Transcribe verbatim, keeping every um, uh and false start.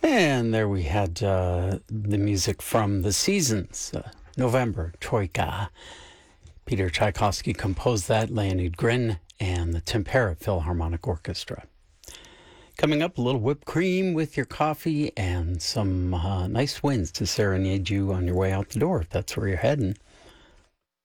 And there we had uh, the music from The Seasons, uh, November, Troika. Peter Tchaikovsky composed that, Leonid Grin, and the Tempera Philharmonic Orchestra. Coming up, a little whipped cream with your coffee and some uh, nice winds to serenade you on your way out the door, if that's where you're heading.